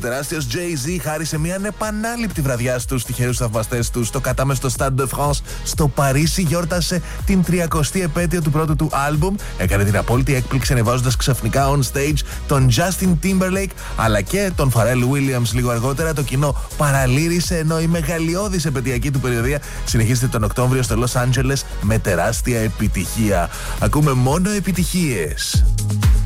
Τεράστιος Jay-Z χάρισε μια ανεπανάληπτη βραδιά στους τυχερούς θαυμαστές του. Το κατάμε στο Stade de France στο Παρίσι, γιόρτασε την 30η επέτειο του πρώτου του άλμπουμ. Έκανε την απόλυτη έκπληξη ανεβάζοντας ξαφνικά on stage τον Justin Timberlake αλλά και τον Pharrell Williams λίγο αργότερα. Το κοινό παραλύρισε ενώ η μεγαλειώδης επαιτειακή του περιοδία συνεχίζεται τον Οκτώβριο στο Los Angeles με τεράστια επιτυχία. Ακούμε μόνο επιτυχίες.